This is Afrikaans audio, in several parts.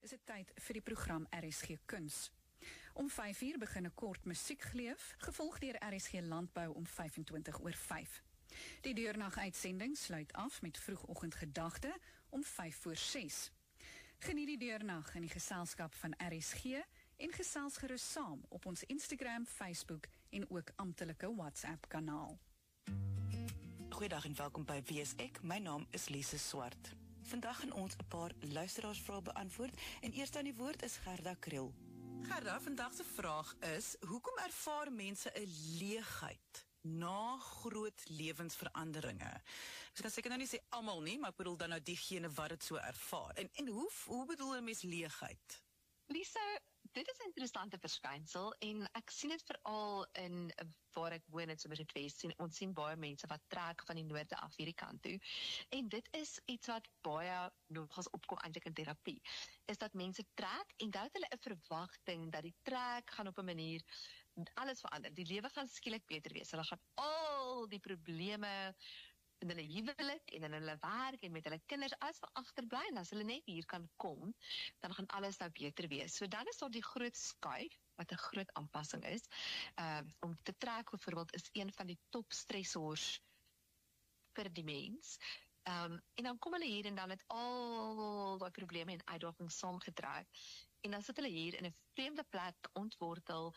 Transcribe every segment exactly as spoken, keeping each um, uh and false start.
is dit tyd vir die program R S G Kuns. Om vyf uur begin 'n kort musiekgeleef, gevolg deur R S G Landbou om vyf en twintig oor vyf. Die deurnag-uitsending sluit af met vroegoggendgedagte om vyf voor ses. Geniet die deurnag in die geselskap van R S G en gesels gerus saam op ons Instagram, Facebook en ook amptelike WhatsApp kanaal. Goeiedag en welkom by Wie is ek? My naam is Lise Swart. Vandag gaan ons 'n paar luisteraarsvrae beantwoord en eerst aan die woord is Gerda Kriel. Gerda, vandag se vraag is, hoekom ervaar mense 'n leegheid na groot lewensveranderinge? Ek kan seker nou nie sê almal nie, maar ek bedoel dan nou diegene wat dit so ervaar. En, en hoe, hoe bedoel 'n mens leegheid? Lisa, dit is 'n interessante verskynsel en ek sien dit veral in waar ek woon in Somerset sien ons sien baie mense wat trek van die noorde af hierdie kant toe. En dit is iets wat baie nogals opkom eintlik in terapie. Is dat mense trek en dan het hulle 'n verwagting dat die trek gaan op 'n manier alles verander. Die lewe gaan skielik beter wees. Hulle gaan al die probleme in hulle huwelik en in hulle werk en met hulle kinders as van agterbly en as hulle net hier kan kom, dan gaan alles nou beter wees. So dan is daar die groot skuif, wat 'n groot aanpassing is. Uh, om te trek byvoorbeeld is een van die top stressors vir die mens. Um, en dan kom hulle hier en dan het al die probleme en uitdagings saamgetrek. En dan sit hulle hier in 'n vreemde plek ontwortel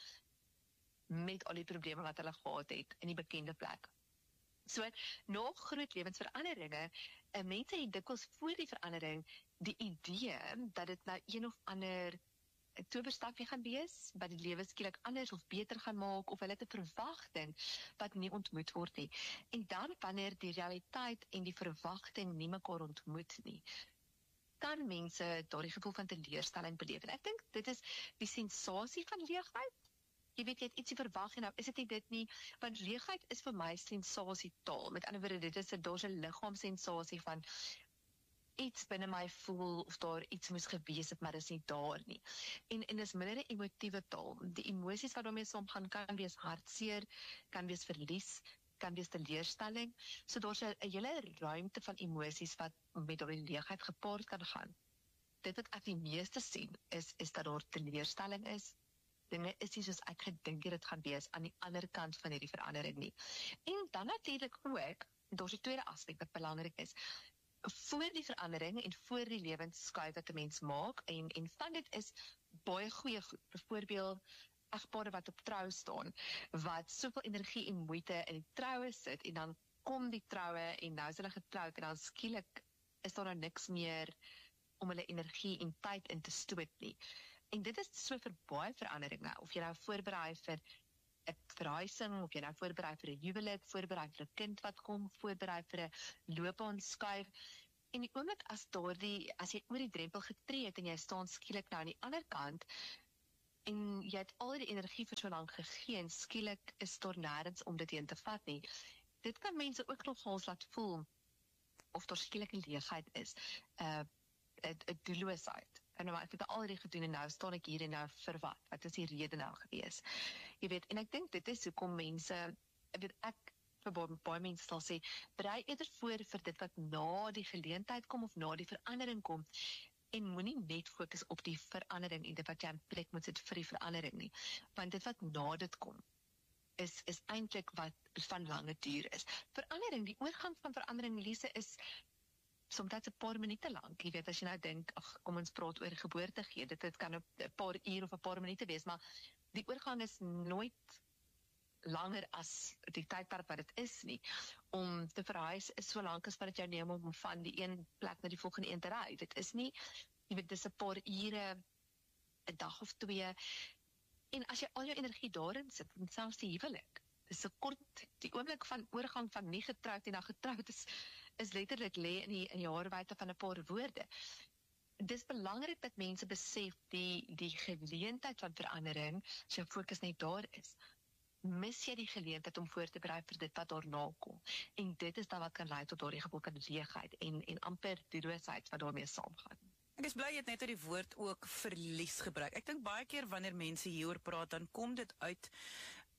met al die probleme wat hulle gehad het in die bekende plek. So, nog groot lewensveranderinge, en mense het dikwels voor die verandering die idee dat dit nou een of ander towerstafie gaan wees, wat die lewe skielik anders of beter gaan maak, of hulle het 'n verwagting wat nie ontmoet word nie. En dan wanneer die realiteit en die verwagting nie mekaar ontmoet nie, kan mense daardie gevoel van teleurstelling beleef. En ek dink dit is die sensasie van leegheid. Jy weet, jy het ietsie verwag en nou is dit nie dit nie, want leegheid is vir my sensasietaal. Met ander woorde, dit is 'n daar's 'n liggaamssensasie van iets binne my voel of daar iets moes gewees het, maar dis nie daar nie. En en dis minder 'n emotiewe taal. Die emosies wat daarmee saamgaan kan wees hartseer, kan wees verlies, kan wees teleurstelling. So daar's 'n hele ruimte van emosies wat met daardie leegheid gepaard kan gaan. Dit wat ek die meeste sien is is dat daar teleurstelling is. Dinge is nie soos ek gedink het dit gaan wees aan die ander kant van hierdie verandering nie. En dan natuurlik ook, daar's 'n tweede aspek wat belangrik is. Voor die verandering en voor die lewensskuif wat 'n mens maak, en, en van dit is baie goeie goed. Byvoorbeeld, egpare wat op trou staan, wat soveel energie en moeite in die troue sit, en dan kom die troue, en nou is hulle getroud, en dan skielik is daar nou niks meer om hulle energie en tyd in te stoot nie. En dit is so vir baie veranderinge, of jy nou voorberei vir 'n verhuising, of jy nou voorberei vir 'n huwelik, voorberei vir 'n kind wat kom, voorberei vir 'n loopbaanskuif. En die oomblik as daardie, as jy oor die drempel getree het en jy staan skielik nou aan die ander kant en jy het al die energie vir so lank gegee en skielik is daar nêrens om dit heen te vat nie. Dit kan mense ook nogals laat voel of daar skielik 'n leegheid is, 'n uh, 'n doelloosheid. En nou, ek het al die gedoen en nou staan ek hier en nou vir wat? Wat is die rede nou gewees? Jy weet, en ek dink dit is hoekom mense, ek weet ek, vir baie, baie mense sal sê, berei eerder voor vir dit wat na die geleentheid kom of na die verandering kom, en moenie net fokus op die verandering en dit wat jy in plek moet sit vir die verandering nie. Want dit wat na dit kom, is, is eintlik wat van lange duur is. Verandering, die oorgang van verandering, Lise, is soms 'n paar minute lank. Jy weet, as jy nou dink, ag, kom ons praat oor geboorte gee, dit, dit kan 'n paar uur of 'n paar minute wees, maar die oorgang is nooit langer as die tydperk wat dit is nie. Om te verhuis is so lank as wat dit jou neem om van die een plek na die volgende een te ry. Dit is nie, jy weet, dis 'n paar ure, 'n dag of twee, en as jy al jou energie daarin sit, en selfs die huwelik, dis so kort, die oomblik van oorgang van nie getroud en dan getroud is, is letterlik lê in die, in die haarwyte van 'n paar woorde. Dis belangrik dat mense besef die, die geleentheid van verandering, as jou fokus net daar is, mis jy die geleentheid om voor te berei vir dit wat daarna kom. En dit is dan wat kan lei tot daardie gevoel van leegheid en, en amper doelloosheid wat daarmee saamgaan. Ek is bly jy het net uit die woord ook verlies gebruik. Ek dink baie keer wanneer mense hieroor praat, dan kom dit uit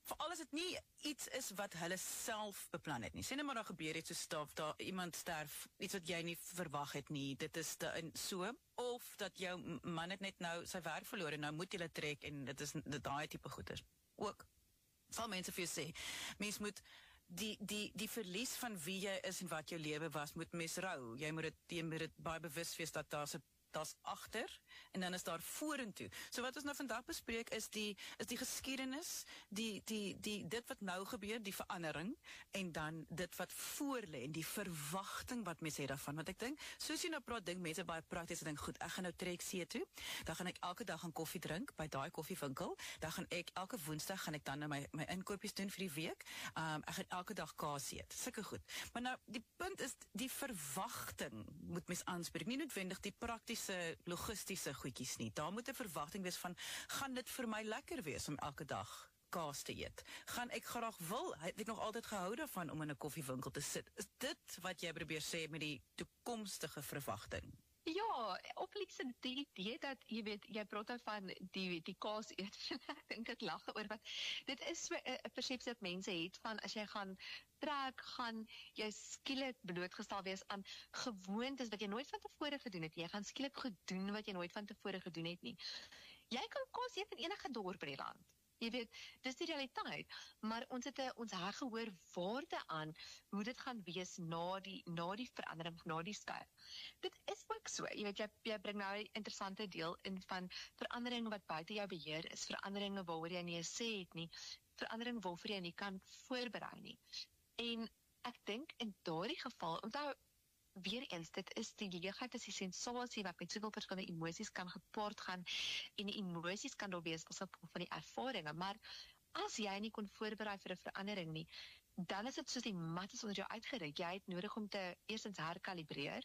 veral as dit nie iets is wat hulle self beplan het nie. Sê net maar daar gebeur iets so staf, daar iemand sterf, iets wat jy nie verwag het nie, dit is te, in so, of dat jou man het net nou sy werk verloor en nou moet jy trek en dit is daai tipe goeders. Ook, sal mense vir jou sê, mens moet die, die, die verlies van wie jy is en wat jou lewe was, moet mens rou. Jy moet dit, jy moet dit baie bewus wees dat daar 'n daar's agter, en dan is daar vorentoe. So wat ons nou vandag bespreek is die, is die geskiedenis, die, die, die, dit wat nou gebeur, die verandering, en dan dit wat voorlê, en die verwagting wat mense het daarvan. Want ek dink, soos jy nou praat, dink mense baie prakties, ek dink, goed, ek gaan nou trek see toe, dan gaan ek elke dag gaan koffie drink, by daai koffiewinkel, dan gaan ek, elke woensdag gaan ek dan nou my, my inkopies doen vir die week, um, ek gaan elke dag kaas eet, sulke goed. Maar nou, die punt is, die verwagting moet mens aanspreek, nie noodwendig die praktiese logistiese goedjies nie. Daar moet 'n verwagting wees van, gaan dit vir my lekker wees om elke dag kaas te eet? Gaan ek graag wil, het ek nog altyd gehou daarvan om in 'n koffiewinkel te sit? Is dit wat jy probeer sê met die toekomstige verwagting? Ja, oplees die idee dat, jy weet, jy praat nou van die, die kaas eet, ek dink ek lag oor, wat, dit is so 'n persepsie dat mense het van, as jy gaan trek, gaan jy skielik blootgestel wees aan gewoontes wat jy nooit van tevore gedoen het, jy gaan skielik goed doen wat jy nooit van tevore gedoen het nie. Jy kan kaas eet in enige dorp in die land. Jy weet, dis die realiteit, maar ons het 'n ons heg gehoor waarde aan hoe dit gaan wees na die na die verandering, na die skuif. Dit is ook so, jy weet, jy, jy bring nou 'n interessante deel in van verandering wat buite jou beheer is, veranderinge waaroor jy nie 'n sê het nie, verandering waarvoor jy nie kan voorberei nie. En ek dink in daardie geval, onthou, weer eens, dit is die leegheid, is die sensasie wat met soveel verskillende emosies kan gepaard gaan, en die emosies kan daar wees as gevolg van die ervaringe, maar as jy nie kon voorberei vir 'n verandering nie, dan is dit soos die mat is onder jou uitgeruik. Jy het nodig om te eerstens herkalibreer.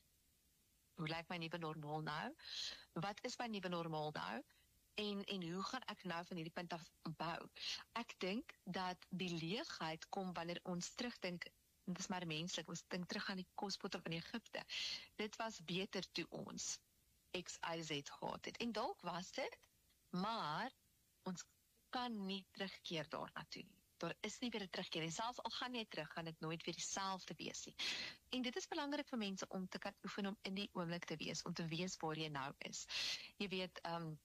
Hoe lyk my nuwe normaal nou? Wat is my nuwe normaal nou? En, en hoe gaan ek nou van hierdie punt af bou? Ek dink dat die leegheid kom wanneer ons terugdink, dit is maar menslik, ons dink terug aan die kospotte van Egipte. Dit was beter toe ons X Y Z gehad het. En dalk was dit, maar ons kan nie terugkeer daarna toe nie. Daar is nie weer 'n terugkeer. En selfs al gaan jy terug, gaan dit nooit weer dieselfde wees nie. En dit is belangrik vir mense om te kan oefen om in die oomblik te wees, om te wees waar jy nou is. Jy weet, um,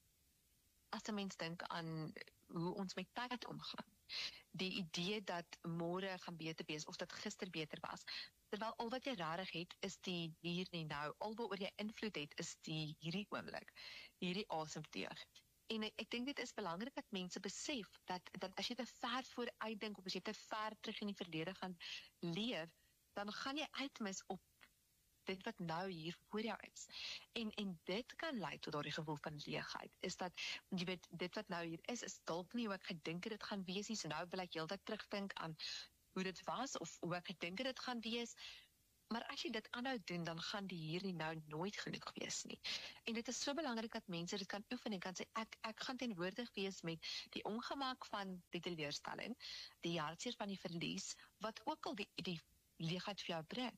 as 'n mens dink aan hoe ons met tyd omgaan, die idee dat môre gaan beter wees, of dat gister beter was, terwyl al wat jy rarig het, is die hier nie nou, al waaroor jy invloed het, is die hierdie oomblik, hierdie asemteug. En ek, ek dink dit is belangrik dat mense besef, dat, dat as jy te ver vooruit dink, of as jy te ver terug in die verlede gaan leef, dan gaan jy uitmis op dit wat nou hier voor jou is. En, en dit kan lei tot daardie gevoel van leegheid, is dat, jy weet, dit wat nou hier is, is dalk nie hoe ek gedink het dit gaan wees nie, so nou wil ek heeltyd terugdink aan hoe dit was, of hoe ek gedink het dit gaan wees, maar as jy dit aanhou doen, dan gaan die hier nie nou nooit genoeg wees nie. En dit is so belangrik dat mense dit kan oefen en kan sê, ek, ek gaan teenwoordig wees met die ongemak van die teleurstelling, die hartseer van die verlies, wat ook al die, die leegheid vir jou bring.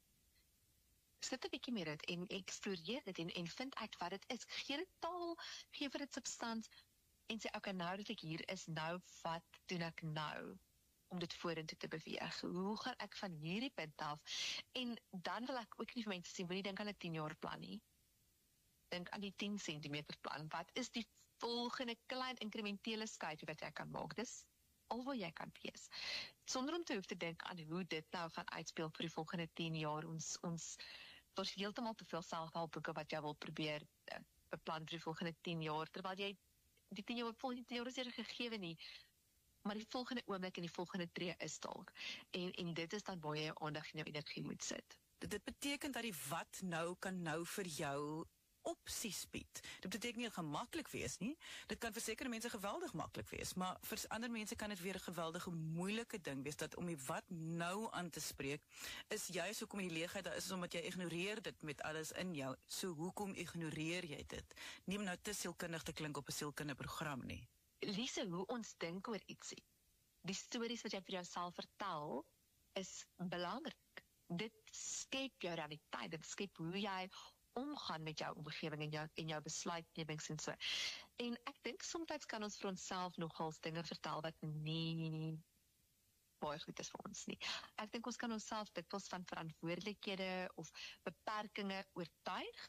Sit 'n bietjie meer dit en eksploreer dit en, en vind uit wat dit is. Gee dit taal, gee vir dit substans en sê, okay, nou dat ek hier is, nou wat doen ek nou om dit vorentoe te beweeg? Hoe gaan ek van hierdie punt af? En dan wil ek ook nie vir mense sê, wil nie dink aan 'n tien jaar plan nie. Dink aan die tien sentimeter plan. Wat is die volgende klein inkrementele skuifie wat jy kan maak? Dis al wat jy kan wees. Sonder om te hoef te dink aan hoe dit nou gaan uitspeel vir die volgende tien jaar. Ons, ons, daar's heeltemal te veel selfhelpboeke wat jy wil probeer uh, beplan vir die volgende tien jaar, terwyl jy die tien jaar, volgende tien jaar is nie gegewe nie, maar die volgende oomblik en die volgende tree is dalk. En, en dit is dan waar jy jou aandag en jou energie moet sit. Dit, dit beteken dat die wat nou kan nou vir jou opsies bied. Dit beteken nie gemaklik wees nie. Dit kan vir sekere mense geweldig maklik wees, maar vir ander mense kan dit weer 'n geweldige moeilike ding wees, dat om die wat nou aan te spreek, is juist hoekom die leegheid daar is, is omdat jy ignoreer dit met alles in jou. So hoekom ignoreer jy dit? Nie om nou te sielkundig te klink op 'n sielkundeprogram nie. Lise, hoe ons dink oor ietsie, die stories wat jy vir jouself vertel, is belangrik. Dit skep jou realiteit, dit skep hoe jy omgaan met jou omgewing en jou, en jou besluitnemings en so. En ek dink soms kan ons vir onsself nogals dinge vertel wat nie baie goed is vir ons nie. Ek dink ons kan onsself dikwels van verantwoordelikhede of beperkings oortuig,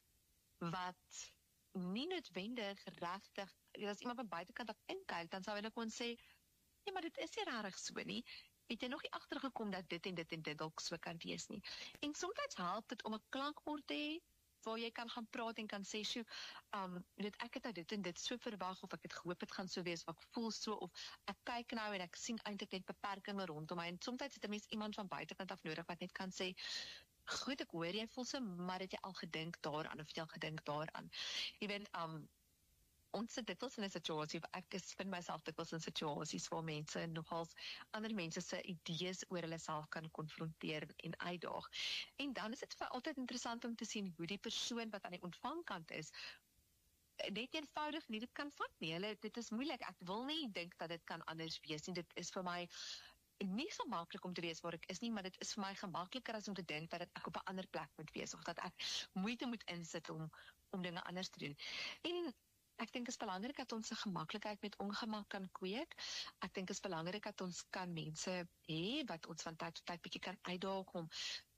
wat nie noodwendig regtig, as iemand van buitekant af inkyk, dan sou hulle kon sê, nee, maar dit is nie regtig so nie. Het jy nog nie agtergekom dat dit en dit en dit dalk so kan wees nie. En soms help dit om 'n klankbord te hê, waar jy kan gaan praat en kan sê, sjoe, um, weet ek het nou dit en dit so verwag, of ek het gehoop het gaan so wees, of ek voel so, of ek kyk nou en ek sien eintlik net beperkings rondom my, en soms het 'n mens iemand van buitekant af nodig, wat net kan sê, goed, ek hoor jy voel so, maar het jy al gedink daaraan, of het jy al gedink daaraan. Jy weet, um, ons sit dikwels in 'n situasie, ek vind myself dikwels in situasies waar mense nogals ander mense se idees oor hulle self kan konfronteer en uitdaag. En dan is dit vir altyd interessant om te sien hoe die persoon wat aan die ontvangkant is, net eenvoudig nie dit kan vat nie. Hulle, dit is moeilik, ek wil nie dink dat dit kan anders wees nie. Dit is vir my nie so maklik om te wees waar ek is nie, maar dit is vir my gemakliker as om te dink dat ek op 'n ander plek moet wees, of dat ek moeite moet insit om, om dinge anders te doen. En ek dink dit is belangrik dat ons 'n gemaklikheid met ongemak kan kweek. Ek dink dit is belangrik dat ons kan mense hê wat ons van tyd tot tyd bietjie kan uitdaag om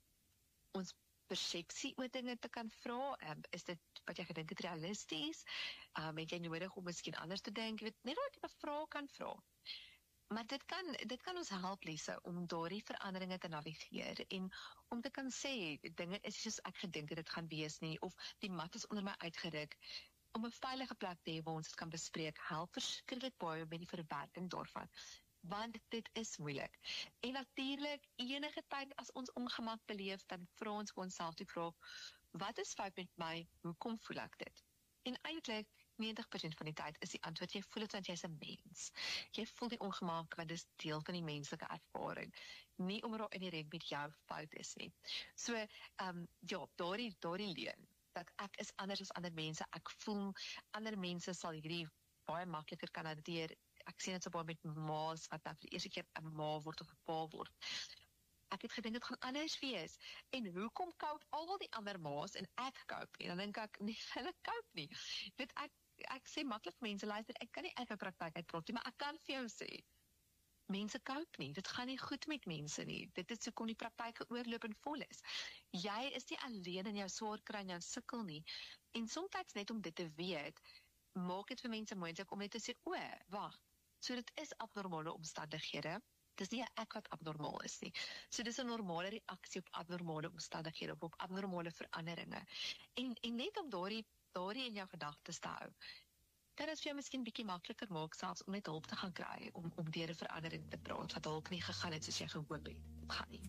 ons persepsie oor dinge te kan vra. Um, is dit wat jy gedink het realisties? Um, het jy nodig om miskien anders te dink? Jy weet, net dat jy 'n vraag kan vra. Maar dit kan dit kan ons help, Lise, om daardie veranderinge te navigeer en om te kan sê dinge is soos ek gedink het dit gaan wees nie, of die mat is onder my uitgeruk. Om 'n veilige plek te hê waar ons dit kan bespreek, help verskriklik baie met die verwerking daarvan, want dit is moeilik. En natuurlik, enige tyd as ons ongemak beleef, dan vra ons vir onsself die vraag, wat is fout met my, hoekom voel ek dit? En eintlik, negentig persent van die tyd is die antwoord, jy voel dit want jy's 'n mens. Jy voel die ongemak, want dit is deel van die menslike ervaring. Nie omdat daar inherent met jou fout is nie. So, um, ja, daardie, daardie leuen, dat ek is anders as ander mense, ek voel, ander mense sal hierdie baie makliker kan hanteer. Ek sien dit so baie met ma's, wat dan vir die eerste keer 'n ma word of 'n pa word. Ek het gedink dit gaan anders wees, en hoekom koop al die ander ma's en ek koop nie? Dan dink ek, nee, hulle koop nie. Weet, ek, ek sê maklik vir mense, luister, ek kan nie uit my praktyk uitpraat nie, maar ek kan vir jou sê, mense koop nie, dit gaan nie goed met mense nie, dit is hoekom die praktyke oorloop en vol is. Jy is nie alleen in jou swaar kry en jou sukkel nie, en soms net om dit te weet, maak dit vir mense moontlik om net te sê, o, wag, so dit is abnormale omstandighede, dis nie ek wat abnormaal is nie, so dis 'n normale reaksie op abnormale omstandighede, of op abnormale veranderinge, en, en net om daardie, daardie in jou gedagtes te hou, kan dit vir jou miskien bietjie makliker maak, selfs om net hulp te gaan kry, om, om deur 'n verandering te praat, wat dalk nie gegaan het soos jy gehoop het, dit gaan nie.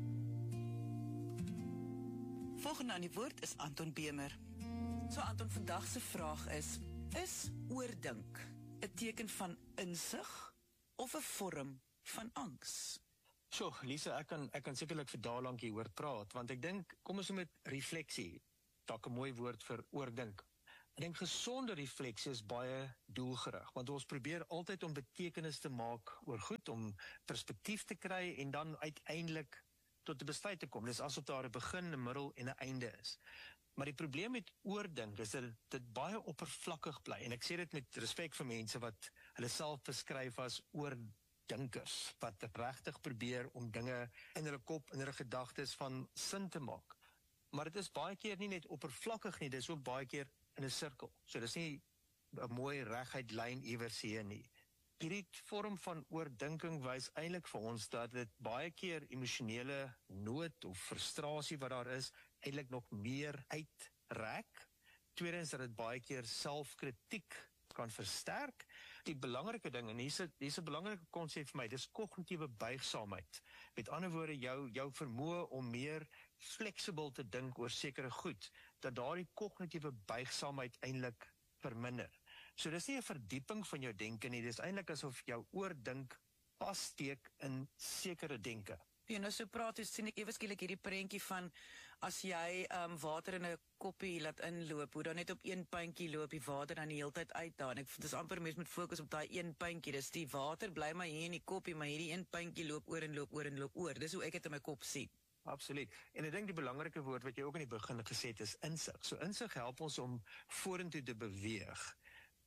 Volgende aan die woord is Anton Bemer. So Anton, vandag se vraag is, is oordink 'n teken van insig of 'n vorm van angs? So, Lisa, ek kan, ek kan sekerlik vir dae lank hieroor praat, want ek dink, kom ons met refleksie, dalk 'n mooi woord vir oordink. Ek dink gesonde refleksie is baie doelgerig, want ons probeer altyd om betekenis te maak oor goed, om perspektief te kry en dan uiteindelik tot 'n besluit te kom. Dis asof daar 'n begin, 'n middel en 'n einde is. Maar die probleem met oordink is dat dit baie oppervlakkig bly, en ek sê dit met respek vir mense wat hulle self beskryf as oordinkers, wat regtig probeer om dinge in hulle kop, in hulle gedagtes van sin te maak. Maar dit is baie keer nie net oppervlakkig nie, dit is ook baie keer in 'n sirkel. So dis nie 'n mooi reguit lyn iewers hier nie. Hierdie vorm van oordinking wys eintlik vir ons dat dit baie keer emosionele nood of frustrasie wat daar is, eintlik nog meer uitrek. Tweedens dat dit baie keer selfkritiek kan versterk. Die belangrike ding, en hier's 'n hier's 'n belangrike konsep vir my, dis kognitiewe buigsaamheid. Met ander woorde, jou jou vermoë om meer fleksibel te dink oor sekere goed, dat daardie kognitiewe buigsaamheid eintlik verminder. So dis nie 'n verdieping van jou denke nie, dis eintlik asof jou oordink passteek in sekere denke. Ja, nou so praat jy, sien ek ewe skielik hierdie prentjie van, as jy um, water in 'n koppie laat inloop, hoe dan net op een puntjie loop die water dan die hele tyd uit daar, en ek, dis amper mens moet fokus op daai een puntjie, dis die water bly maar hier in die koppie, maar hierdie een puntjie loop oor en loop oor en loop oor, dis hoe ek dit in my kop sien. Absoluut. En ek dink die belangrike woord wat jy ook in die begin gesê het is insig. So insig help ons om vorentoe te beweeg.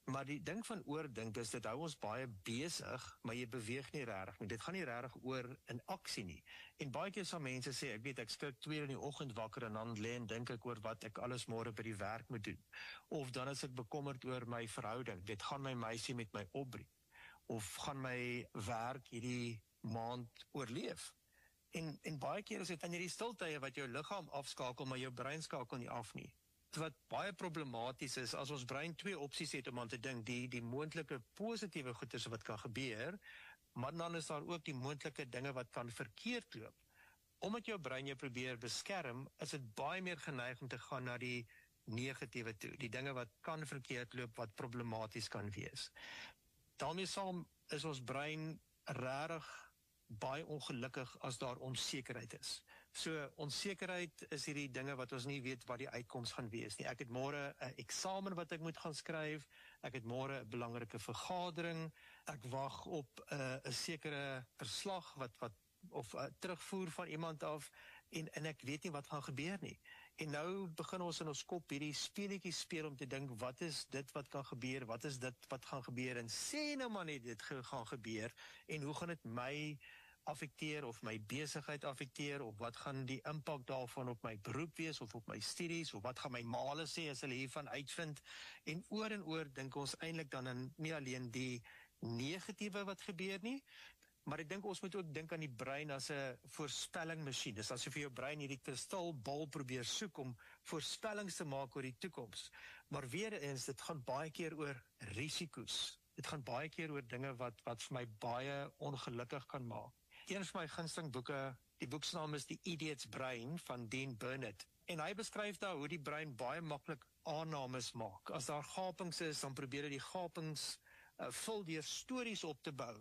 Maar die ding van oordink is, dit hou ons baie besig, maar jy beweeg nie regtig nie. Dit gaan nie regtig oor in aksie nie. En baie keer sal mense sê, ek weet, ek skrik twee in die oggend wakker en dan lê en dink ek oor wat ek alles môre by die werk moet doen. Of dan is ek bekommerd oor my verhouding. Dit gaan my meisie met my opbreek. Of gaan my werk hierdie maand oorleef. En, en baie keer is dit in hierdie stiltye wat jou liggaam afskakel, maar jou brein skakel nie af nie. Wat baie problematies is, as ons brein twee opsies het om aan te dink, die, die moontlike positiewe goeders wat kan gebeur, maar dan is daar ook die moontlike dinge wat kan verkeerd loop. Omdat jou brein jou probeer beskerm, is dit baie meer geneig om te gaan na die negatiewe toe, die dinge wat kan verkeerd loop, wat problematies kan wees. Daarmee saam is ons brein regtig baie ongelukkig as daar onsekerheid is. So, onsekerheid is hierdie dinge wat ons nie weet wat die uitkoms gaan wees nie. Ek het môre 'n eksamen wat ek moet gaan skryf, ek het môre 'n belangrike vergadering, ek wag op 'n uh, 'n sekere verslag wat wat of 'n uh, terugvoer van iemand af en en ek weet nie wat gaan gebeur nie. En nou begin ons in ons kop hierdie speletjies speel om te dink, wat is dit wat kan gebeur, wat is dit wat gaan gebeur, en sê nou maar net dit gaan gebeur, en hoe gaan dit my affekteer, of my besigheid affekteer, of wat gaan die impak daarvan op my beroep wees, of op my studies, of wat gaan my maale sê as hulle hiervan uitvind, en oor en oor dink ons eintlik dan in nie alleen die negatiewe wat gebeur nie, maar ek dink ons moet ook dink aan die brein as 'n voorspellingmasjien. Dis asof vir jou brein hierdie kristalbal probeer soek om voorspellings te maak oor die toekoms. Maar weer eens, dit gaan baie keer oor risiko's. Dit gaan baie keer oor dinge wat wat vir my baie ongelukkig kan maak. Een van my gunsteling boeke, die boek se naam is Die Idiot's Brain van Dean Burnett. En hy beskryf daar hoe die brein baie maklik aannames maak. As daar gapings is, dan probeer hy die gapings uh, vul deur stories op te bou.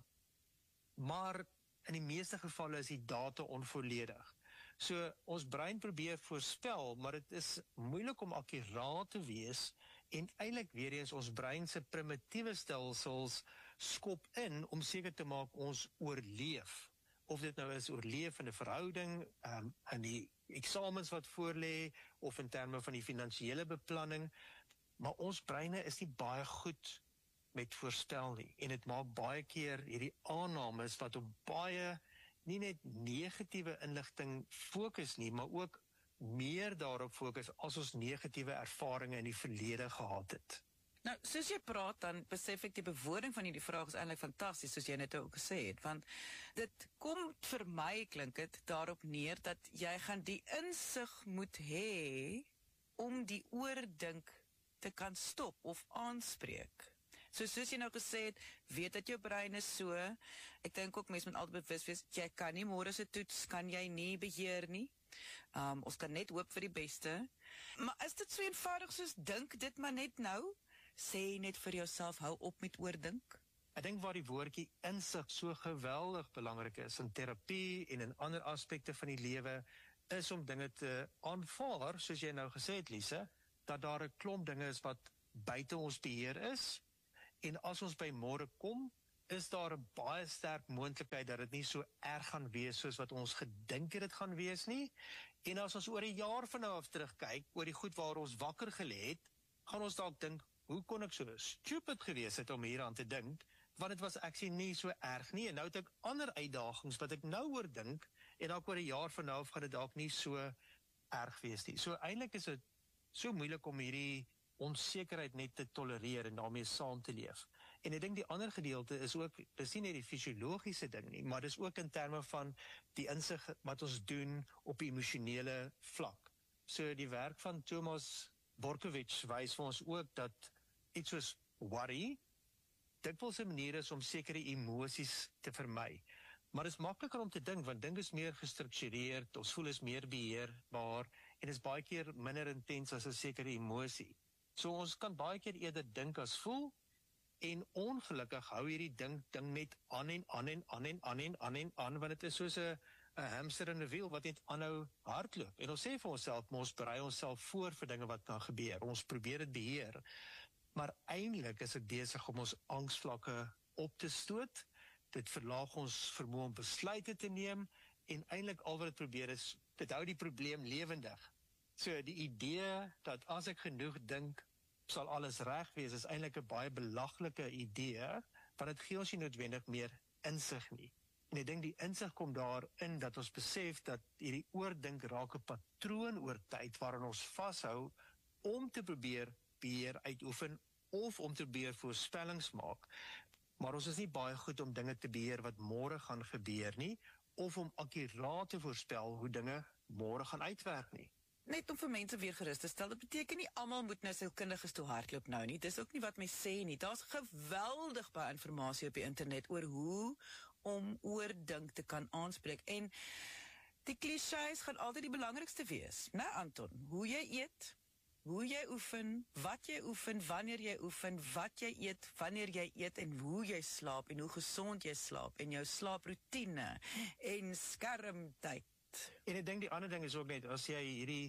Maar in die meeste gevalle is die data onvolledig. So ons brein probeer voorspel, maar dit is moeilik om akkuraat te wees, en eintlik weer eens ons brein se primitiewe stelsels skop in om seker te maak ons oorleef. Of dit nou is oorleef in 'n verhouding, um, in die eksamens wat voorlê, of in terme van die finansiële beplanning, maar ons breine is nie baie goed met voorspel nie, en dit maak baie keer hierdie aannames wat op baie, nie net negatiewe inligting fokus nie, maar ook meer daarop fokus as ons negatiewe ervarings in die verlede gehad het. Nou, soos jy praat, dan besef ek die bewoording van hierdie vraag is eintlik fantasties, soos jy net ook gesê het, want dit kom vir my, klink dit, daarop neer, dat jy gaan die insig moet hê om die oordink te kan stop of aanspreek. So soos jy nou gesê het, weet dat jou brein is so, ek dink ook mense moet altyd bewus wees, jy kan nie môre se toets, kan jy nie beheer nie, um, ons kan net hoop vir die beste, maar is dit so eenvoudig soos dink dit maar net nou? Sê net vir jouself, hou op met oordink? Ek dink waar die woordjie insig so geweldig belangrik is in terapie en in ander aspekte van die lewe, is om dinge te aanvaar, soos jy nou gesê het, Lise, dat daar 'n klomp dinge is wat buite ons beheer is, en as ons by môre kom, is daar 'n baie sterk moontlikheid dat dit nie so erg gaan wees soos wat ons gedink het dit gaan wees nie, en as ons oor 'n jaar van nou af terugkyk, oor die goed waar ons wakker gelê het, gaan ons dalk dink, hoe kon ek so stupid gewees het om hieraan te dink, want dit was actually nie so erg nie, en nou het ek ander uitdagings wat ek nou oor dink, en dalk oor 'n jaar van nou af gaan dit dalk nie so erg wees nie. So eintlik is dit so moeilik om hierdie onsekerheid net te tolereer en daarmee saam te leef. En ek dink die ander gedeelte is ook, dis nie net die fisiologiese ding nie, maar dis ook in terme van die insig wat ons doen op die emosionele vlak. So die werk van Thomas Borkowitz wys vir ons ook dat iets soos worry dikwels 'n manier is om sekere emosies te vermy. Maar dit is makliker om te dink, want dink is meer gestruktureerd, ons voel is meer beheerbaar, en is baie keer minder intens as 'n sekere emosie. So ons kan baie keer eerder dink as voel, en ongelukkig hou hierdie dink ding net aan en aan en aan en aan en aan en aan, want dit is soos 'n 'n hamster in 'n wiel wat net aanhou hardloop. En ons sê vir onsself, ons berei onsself voor vir dinge wat kan gebeur. Ons probeer dit beheer. Maar eintlik is dit besig om ons angsvlakke op te stoot. Dit verlaag ons vermoë om besluite te neem, en eintlik al wat dit probeer is, dit hou die probleem lewendig. So die idee dat as ek genoeg dink, sal alles reg wees, is eintlik 'n baie belaglike idee, want dit gee ons nie noodwendig meer insig nie. En ek dink die insig kom daarin dat ons besef dat hierdie oordink raak 'n patroon oor tyd waarin ons vashou om te probeer beheer uitoefen of om te probeer voorspellings maak. Maar ons is nie baie goed om dinge te beheer wat môre gaan gebeur nie, of om akkuraat te voorspel hoe dinge môre gaan uitwerk nie. Net om vir mense weer gerus te stel, dit beteken nie almal moet nou sielkundiges toe hardloop nou nie. Dis ook nie wat my sê nie. Daar's geweldig baie inligting op die internet oor hoe om oordink te kan aanspreek. En die klisjées gaan altyd die belangrikste wees, né Anton? Hoe jy eet, hoe jy oefen, wat jy oefen, wanneer jy oefen, wat jy eet, wanneer jy eet en hoe jy slaap en hoe gesond jy slaap en jou slaaproetine en skermtyd. En ek dink die ander ding is ook net, as jy hierdie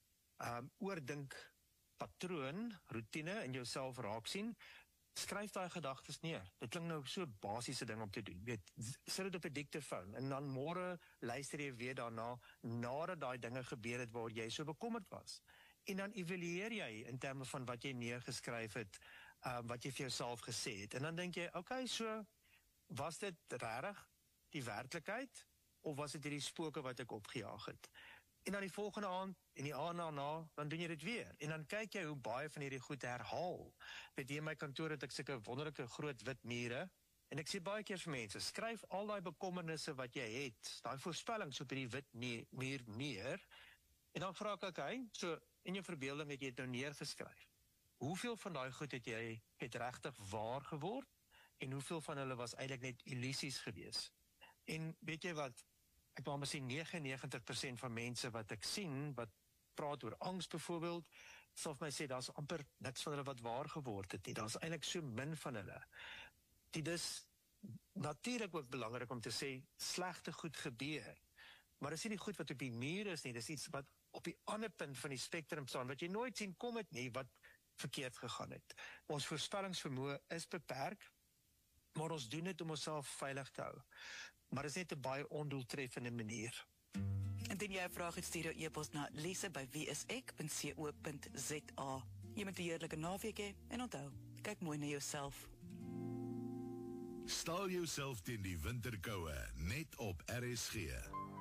um, oordink patroon, routine in jouself raak sien, skryf daai gedagtes neer. Dit klink nou so basiese ding om te doen. Weet, sit dit op 'n diktefoon en dan môre luister jy weer daarna nadat daai dinge gebeur het waar jy so bekommerd was. En dan evalueer jy in terme van wat jy neergeskryf het, um, wat jy vir jouself gesê het. En dan dink jy, okay, so was dit regtig die werklikheid of was dit hierdie spooke wat ek opgejaag het? En dan die volgende aand en die aand daarna, dan doen jy dit weer. En dan kyk jy hoe baie van hierdie goed herhaal. Weet jy, in my kantoor het ek sulke wonderlike groot wit mure, en ek sê baie keer vir mense, skryf al daai bekommernisse wat jy het, daai voorspellings op hierdie wit muur neer, en dan vra ek, okay, so in jou verbeelding het jy dit nou neergeskryf. Hoeveel van daai goed het jy het regtig waar geword, en hoeveel van hulle was eintlik net illusies gewees? En weet jy wat, ek wil maar sê negenennegentig persent van mense wat ek sien, wat praat oor angs byvoorbeeld, sal vir my sê, daar's amper niks van hulle wat waar geword het nie, daar's eintlik so min van hulle. Dit is natuurlik ook belangrik om te sê, slegte goed gebeur, maar dis nie die goed wat op die muur is nie, dis iets wat op die ander punt van die spektrum staan, wat jy nooit sien kom het nie, wat verkeerd gegaan het. Ons voorspellingsvermoë is beperk, maar ons doen dit om onsself veilig te hou. Maar dit is net 'n baie ondoeltreffende manier. Indien jy 'n vraag het, stuur jou e-pos na lise by wie is ek punt co punt za. Jy moet 'n heerlike naweek hê en onthou, kyk mooi na jouself. Stel jouself teen die winterkoue net op R S G.